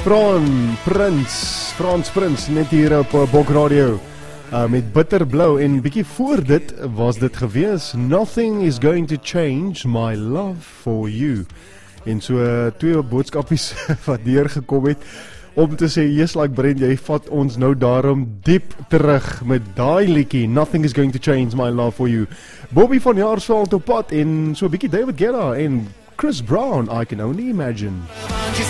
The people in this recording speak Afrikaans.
Frans Prins, net hier op Bok Radio met Bitterblou en bietjie voor dit was dit gewees Nothing is going to change my love for you. En so twee boodskapies wat deurgekom het om te sê, yes, like Brent, jy vat ons nou daarom diep terug met daai liedjie, Nothing is going to change my love for you. Bobby van Jaarsveld op pad en so 'n bietjie David Guetta en Chris Brown, I can only imagine.